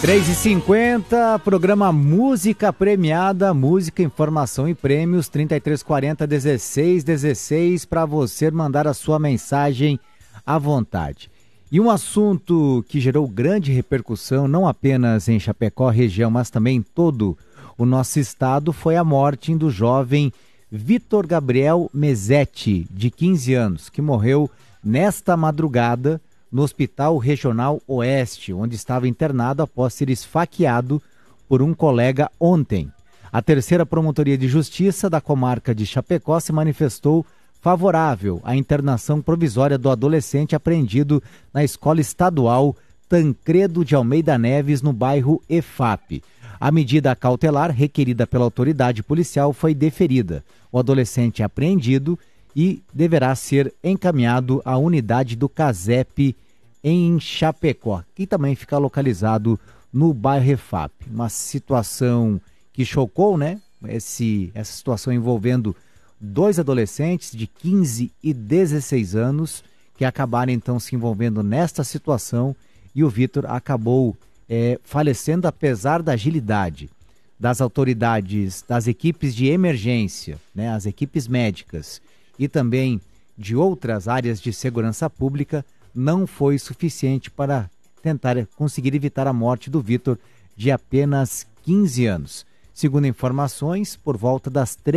3h50, programa Música Premiada, música, informação e prêmios, 3340-1616, para você mandar a sua mensagem à vontade. E um assunto que gerou grande repercussão, não apenas em Chapecó, região, mas também em todo o nosso estado, foi a morte do jovem Vitor Gabriel Mesetti, de 15 anos, que morreu nesta madrugada no Hospital Regional Oeste, onde estava internado após ser esfaqueado por um colega ontem. A terceira Promotoria de Justiça da comarca de Chapecó se manifestou favorável à internação provisória do adolescente apreendido na Escola Estadual Tancredo de Almeida Neves, no bairro EFAP. A medida cautelar requerida pela autoridade policial foi deferida. O adolescente é apreendido e deverá ser encaminhado à unidade do CASEP em Chapecó, que também fica localizado no bairro EFAP. Uma situação que chocou, né? Essa situação envolvendo dois adolescentes de 15 e 16 anos que acabaram então se envolvendo nesta situação, e o Vitor acabou falecendo apesar da agilidade das autoridades, das equipes de emergência, né? As equipes médicas e também de outras áreas de segurança pública. Não foi suficiente para tentar conseguir evitar a morte do Vitor, de apenas 15 anos. Segundo informações, por volta das